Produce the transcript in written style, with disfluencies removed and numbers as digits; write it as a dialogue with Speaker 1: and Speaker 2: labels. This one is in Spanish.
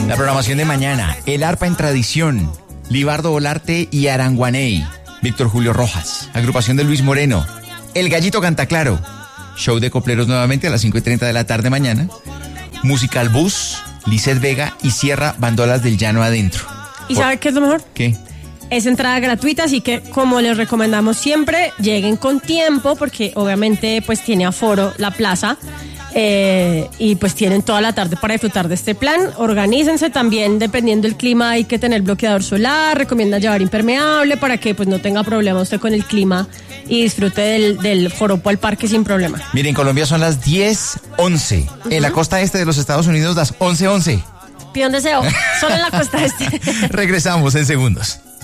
Speaker 1: La programación de mañana, El Arpa en Tradición, Libardo Volarte y Aranguaney, Víctor Julio Rojas, agrupación de Luis Moreno, El Gallito Canta Claro, show de copleros nuevamente a las 5:30 de la tarde mañana, Musical Bus, Lizeth Vega y cierra Bandolas del Llano Adentro.
Speaker 2: ¿Y sabe qué es lo mejor?
Speaker 1: ¿Qué?
Speaker 2: Es entrada gratuita, así que como les recomendamos siempre, lleguen con tiempo porque obviamente pues tiene aforo la plaza. Y pues tienen toda la tarde para disfrutar de este plan. Organícense también, dependiendo del clima hay que tener bloqueador solar, recomiendan llevar impermeable para que pues no tenga problema usted con el clima y disfrute del joropo al parque sin problema.
Speaker 1: Miren, en Colombia son las 10:11, en la costa este de los Estados Unidos las 11:11.
Speaker 2: Pide un deseo, solo en la costa este.
Speaker 1: Regresamos en segundos.